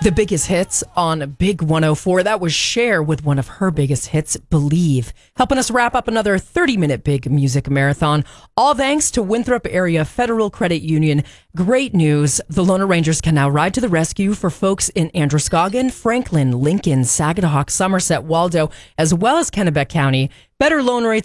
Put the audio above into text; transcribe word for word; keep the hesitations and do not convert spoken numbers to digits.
The biggest hits on Big one oh four. That was Cher with one of her biggest hits, Believe. Helping us wrap up another thirty-minute big music marathon. All thanks to Winthrop Area Federal Credit Union. Great news. The Lona Rangers can now ride to the rescue for folks in Androscoggin, Franklin, Lincoln, Saginaw, Somerset, Waldo, as well as Kennebec County. Better loan rates